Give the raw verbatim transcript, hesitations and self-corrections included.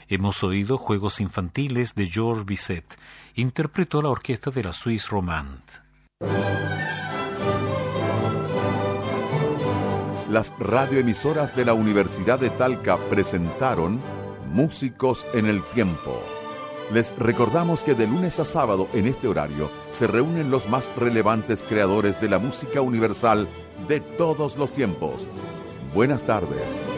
Hemos oído Juegos Infantiles de Georges Bizet. Interpretó la orquesta de la Suisse Romande. Las radioemisoras de la Universidad de Talca presentaron Músicos en el Tiempo. Les recordamos que de lunes a sábado en este horario se reúnen los más relevantes creadores de la música universal de todos los tiempos. Buenas tardes.